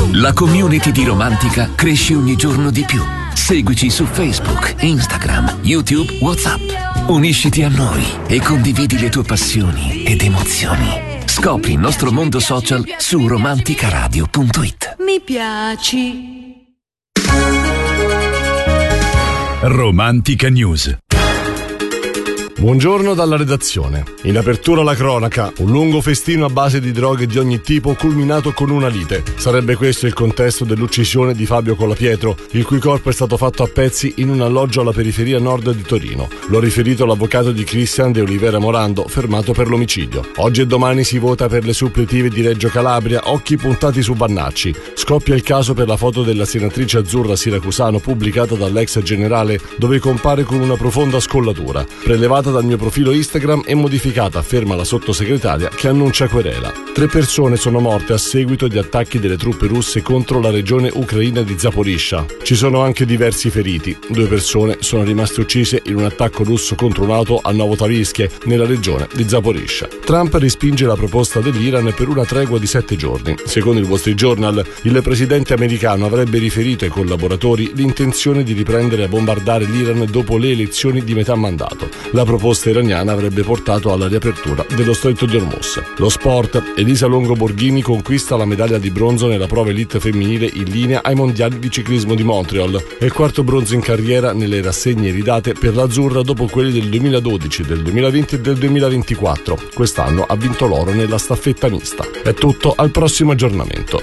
La community di Romantica cresce ogni giorno di più. Seguici su Facebook, Instagram, YouTube, WhatsApp. Unisciti a noi e condividi le tue passioni ed emozioni. Scopri il nostro mondo social su romanticaradio.it. Mi piaci. Romantica News. Buongiorno dalla redazione. In apertura la cronaca, un lungo festino a base di droghe di ogni tipo culminato con una lite. Sarebbe questo il contesto dell'uccisione di Fabio Colapietro, il cui corpo è stato fatto a pezzi in un alloggio alla periferia nord di Torino. L'ha riferito l'avvocato di Cristian De Olivera Morando, fermato per l'omicidio. Oggi e domani si vota per le suppletive di Reggio Calabria, occhi puntati su Vannacci. Scoppia il caso per la foto della senatrice azzurra siracusano pubblicata dall'ex generale, dove compare con una profonda scollatura. Prelevata dal mio profilo Instagram e modificata, afferma la sottosegretaria che annuncia querela. 3 persone sono morte a seguito di attacchi delle truppe russe contro la regione ucraina di Zaporizhzhia. Ci sono anche diversi feriti. 2 persone sono rimaste uccise in un attacco russo contro un'auto a Novotavskye, nella regione di Zaporizhzhia. Trump respinge la proposta dell'Iran per una tregua di 7 giorni. Secondo il Wall Street Journal, il presidente americano avrebbe riferito ai collaboratori l'intenzione di riprendere a bombardare l'Iran dopo le elezioni di metà mandato. La proposta iraniana avrebbe portato alla riapertura dello stretto di Hormuz. Lo sport: Elisa Longo Borghini conquista la medaglia di bronzo nella prova elite femminile in linea ai mondiali di ciclismo di Montreal. È il 4º bronzo in carriera nelle rassegne ridate per l'azzurra dopo quelli del 2012, del 2020 e del 2024. Quest'anno ha vinto l'oro nella staffetta mista. È tutto, al prossimo aggiornamento.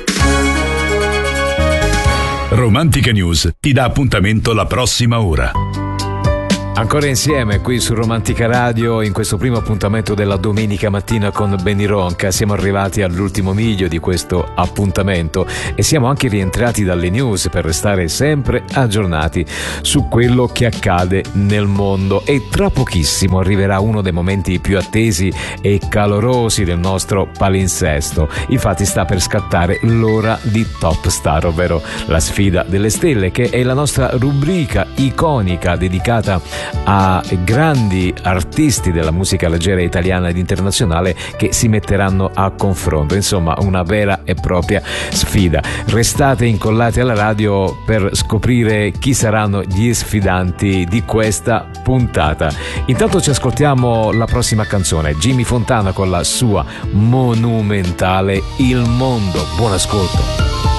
Romantica News ti dà appuntamento la prossima ora. Ancora insieme qui su Romantica Radio in questo primo appuntamento della domenica mattina con Benny Ronca. Siamo arrivati all'ultimo miglio di questo appuntamento e siamo anche rientrati dalle news per restare sempre aggiornati su quello che accade nel mondo. E tra pochissimo arriverà uno dei momenti più attesi e calorosi del nostro palinsesto. Infatti sta per scattare l'ora di Top Star, ovvero la sfida delle stelle, che è la nostra rubrica iconica dedicata a grandi artisti della musica leggera italiana ed internazionale che si metteranno a confronto. Insomma, una vera e propria sfida. Restate incollati alla radio per scoprire chi saranno gli sfidanti di questa puntata. Intanto ci ascoltiamo la prossima canzone, Jimmy Fontana con la sua monumentale Il Mondo. Buon ascolto.